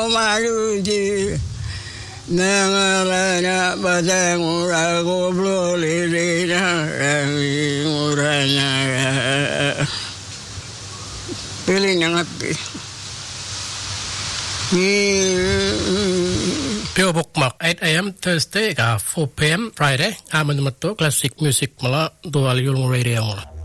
maluji nangalana badangura goblolirina muranya pilih ngapi Pure Bookmark 8 a.m. Thursday 4 p.m. Friday. Aman mato classic music mala dual yung radio mala.